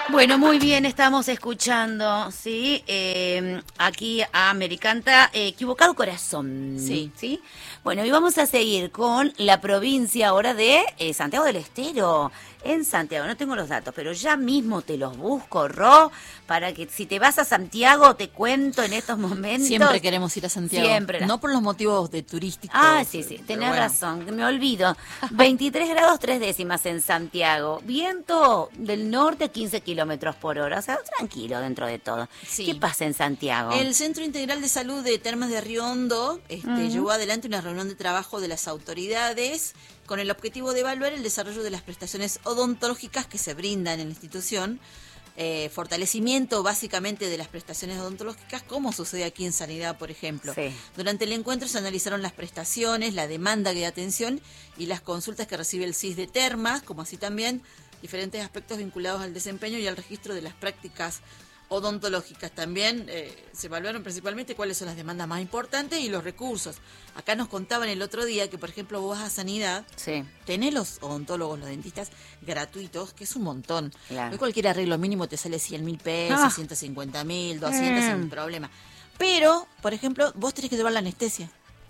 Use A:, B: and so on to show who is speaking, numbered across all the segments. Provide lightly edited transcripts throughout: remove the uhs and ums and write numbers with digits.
A: Bueno, muy bien, estamos escuchando, ¿sí? Aquí a Americanta, Equivocado Corazón,
B: Sí.
A: ¿sí? Bueno, y vamos a seguir con la provincia ahora de Santiago del Estero. En Santiago, no tengo los datos, pero ya mismo te los busco, Ro, para que si te vas a Santiago, te cuento en estos
B: Siempre
A: momentos.
B: queremos ir a Santiago.
A: Siempre.
B: No por los motivos de
A: Ah,
B: turísticos,
A: sí, sí,
B: pero
A: tenés
B: bueno.
A: razón, me olvido. 23 grados 3 décimas en Santiago. Viento del norte 15 kilómetros por hora. O sea, tranquilo dentro de todo. ¿Qué
B: Sí.
A: pasa en Santiago?
B: El Centro Integral de Salud de Termas de Río Hondo
A: Ujú.
B: llevó adelante una reunión de trabajo de las autoridades con el objetivo de evaluar el desarrollo de las prestaciones odontológicas que se brindan en la institución, fortalecimiento básicamente de las prestaciones odontológicas, como sucede aquí en Sanidad, por ejemplo.
A: Sí.
B: Durante el encuentro se analizaron las prestaciones, la demanda de atención y las consultas que recibe el CIS de Termas, como así también diferentes aspectos vinculados al desempeño y al registro de las prácticas odontológicas. También se evaluaron principalmente cuáles son las demandas más importantes y los recursos. Acá nos contaban el otro día que, por ejemplo, vos vas a Sanidad,
A: Sí,
B: tenés los odontólogos, los dentistas gratuitos, que es un montón.
A: claro.
B: Hoy cualquier arreglo mínimo te sale 100.000 pesos,
A: Ah,
B: 150.000, 200 sin
A: mm.
B: problema. Pero, por ejemplo, vos tenés que llevar la anestesia,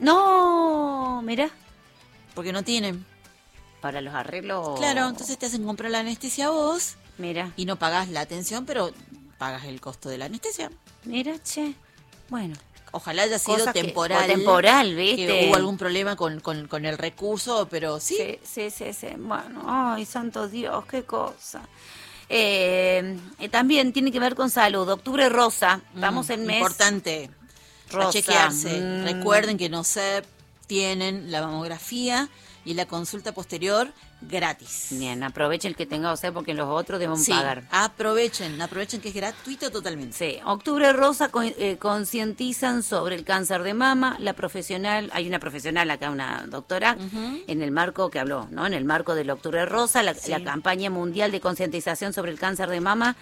A: No, mira,
B: porque no tienen.
A: para los arreglos.
B: Claro, entonces te hacen comprar la anestesia vos
A: Mira,
B: y no pagás la atención, pero pagas el costo de la anestesia.
A: mira, che. Bueno,
B: Ojalá haya sido
A: cosas que.
B: temporal,
A: O temporal,
B: que
A: ¿viste?
B: hubo algún problema con el recurso, pero sí.
A: Sí, sí, sí, sí. Bueno, ay, santo Dios, qué cosa. También tiene que ver con salud. Octubre rosa. Estamos en mes
B: Importante a
A: rosa.
B: chequearse. Recuerden que no se tienen la mamografía y la consulta posterior gratis.
A: Bien, aprovechen el que tenga usted porque los otros deben
B: Sí,
A: pagar.
B: aprovechen que es gratuito totalmente.
A: Sí, Octubre Rosa concientizan sobre el cáncer de mama. La profesional, hay una profesional acá, una doctora, en el marco que habló, ¿no? En el marco del Octubre Rosa,
B: Sí.
A: la campaña mundial de concientización sobre el cáncer de mama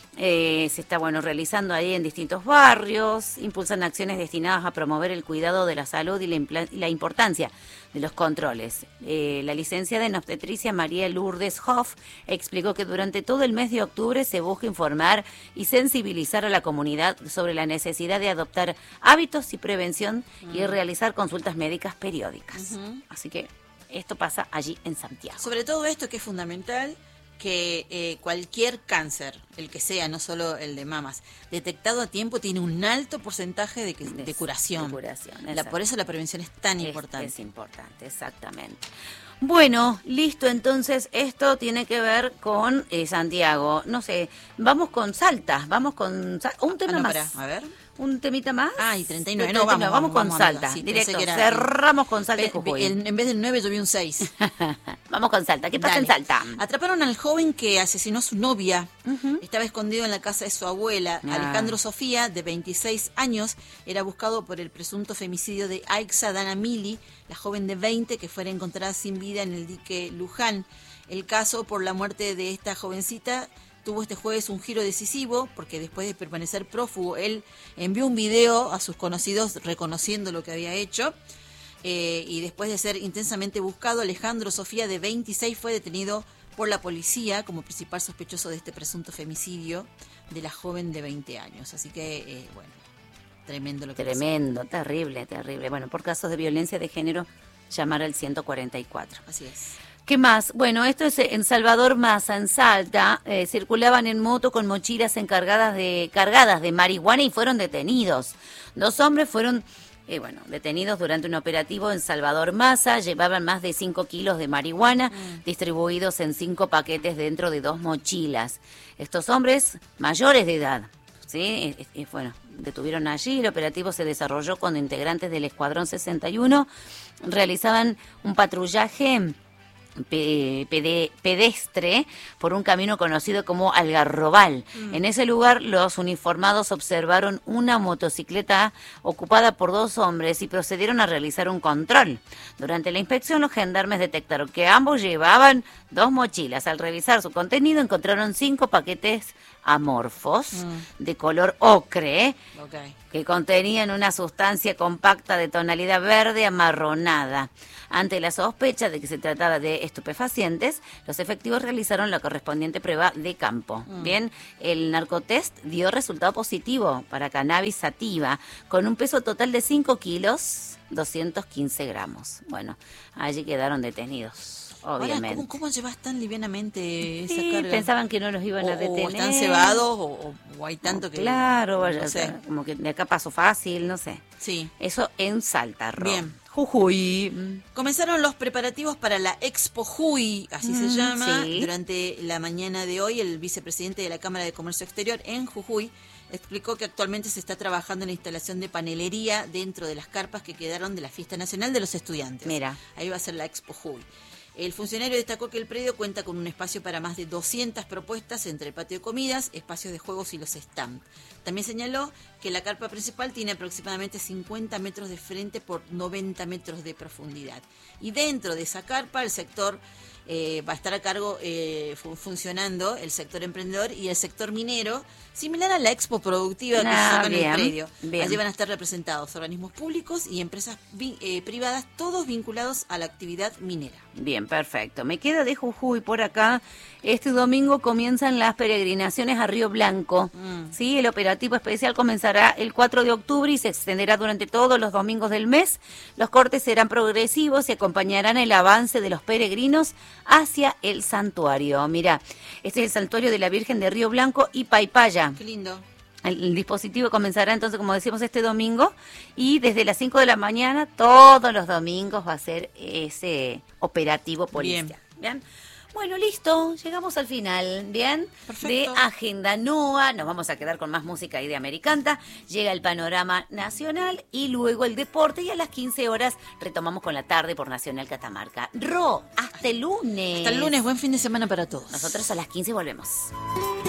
A: se está realizando ahí en distintos barrios. Impulsan acciones destinadas a promover el cuidado de la salud y la importancia de los controles. La licenciada en obstetricia María Lourdes Hoff explicó que durante todo el mes de octubre se busca informar y sensibilizar a la comunidad sobre la necesidad de adoptar hábitos y prevención y realizar consultas médicas periódicas. Así que esto pasa allí en Santiago.
B: Sobre todo esto que es fundamental, que cualquier cáncer, el que sea, no solo el de mamas, detectado a tiempo tiene un alto porcentaje de curación.
A: De curación,
B: Por eso la prevención es tan importante.
A: Es importante, exactamente. Bueno, listo, entonces esto tiene que ver con Santiago. No sé, vamos con Salta, un tema
B: no,
A: más.
B: pará, a ver.
A: ¿Un temita más?
B: Ah, y 39.
A: De
B: No,
A: 39. Vamos con
B: amiga.
A: Salta,
B: Sí, pensé
A: directo.
B: que era
A: Cerramos con Salta y
B: Ve-
A: Jujuy.
B: en vez del 9 yo vi un 6.
A: Vamos con Salta. ¿Qué pasa en
B: Dale.
A: Salta?
B: Atraparon al joven que asesinó a su novia. Estaba escondido en la casa de su abuela.
A: Ah.
B: Alejandro Sofía, de 26 años, era buscado por el presunto femicidio de Aixa Dana Mili, la joven de 20 que fuera encontrada sin vida en el dique Luján. El caso por la muerte de esta jovencita tuvo este jueves un giro decisivo porque después de permanecer prófugo, él envió un video a sus conocidos reconociendo lo que había hecho. Y después de ser intensamente buscado, Alejandro Sofía, de 26, fue detenido por la policía como principal sospechoso de este presunto femicidio de la joven de 20 años. Así que, bueno, tremendo lo que
A: Tremendo, terrible, terrible. Bueno, por casos de violencia de género, llamar al 144.
B: pasó. Así es.
A: ¿Qué más? Bueno, esto es en Salvador Massa, en Salta. Circulaban en moto con mochilas cargadas de marihuana y fueron detenidos. 2 hombres fueron detenidos durante un operativo en Salvador Massa. Llevaban más de 5 kilos de marihuana distribuidos en 5 paquetes dentro de 2 mochilas. Estos hombres mayores de edad, ¿sí? Detuvieron allí. El operativo se desarrolló cuando integrantes del Escuadrón 61 realizaban un patrullaje pedestre por un camino conocido como Algarrobal. En ese lugar los uniformados observaron una motocicleta ocupada por 2 hombres y procedieron a realizar un control. Durante la inspección los gendarmes detectaron que ambos llevaban 2 mochilas. Al revisar su contenido encontraron 5 paquetes amorfos de color ocre
B: Okay.
A: que contenían una sustancia compacta de tonalidad verde amarronada. Ante la sospecha de que se trataba de estupefacientes, los efectivos realizaron la correspondiente prueba de campo. Bien, el narcotest dio resultado positivo para cannabis sativa, con un peso total de 5 kilos, 215 gramos. Bueno, allí quedaron detenidos. Obviamente.
B: Ahora, ¿cómo llevas tan livianamente esa
A: Sí,
B: carga?
A: pensaban que no los iban a detener.
B: O están cebados o hay tanto que...
A: Claro, vaya,
B: no sé.
A: como que de acá pasó fácil, no sé.
B: Sí.
A: Eso en Salta, Ro.
B: Bien.
A: Jujuy.
B: Comenzaron los preparativos para la Expo Jujuy, así se llama.
A: Sí.
B: Durante la mañana de hoy, el vicepresidente de la Cámara de Comercio Exterior en Jujuy explicó que actualmente se está trabajando en la instalación de panelería dentro de las carpas que quedaron de la Fiesta Nacional de los Estudiantes.
A: Mira.
B: Ahí va a ser la Expo Jujuy. El funcionario destacó que el predio cuenta con un espacio para más de 200 propuestas entre el patio de comidas, espacios de juegos y los stands. También señaló que la carpa principal tiene aproximadamente 50 metros de frente por 90 metros de profundidad. Y dentro de esa carpa el sector va a estar a cargo funcionando el sector emprendedor y el sector minero, similar a la Expo Productiva que se saca en el predio.
A: Bien.
B: Allí van a estar representados organismos públicos y empresas privadas, todos vinculados a la actividad minera.
A: Bien, perfecto. Me queda de Jujuy por acá. Este domingo comienzan las peregrinaciones a Río Blanco. Sí, el operativo especial comenzará el 4 de octubre y se extenderá durante todos los domingos del mes. Los cortes serán progresivos y acompañarán el avance de los peregrinos hacia el santuario. Mira, este es el santuario de la Virgen de Río Blanco y Paipaya.
B: Qué lindo.
A: El dispositivo comenzará entonces, como decimos, este domingo y desde las 5 de la mañana, todos los domingos va a ser ese operativo policial. Bien. Bueno, listo, llegamos al final, ¿bien?
B: Perfecto.
A: De Agenda NOA, nos vamos a quedar con más música ahí de Americanta, llega el panorama nacional y luego el deporte y a las 15 horas retomamos con la tarde por Nacional Catamarca. Ro, hasta el lunes.
B: Hasta el lunes, buen fin de semana para todos.
A: Nosotros a las 15 volvemos.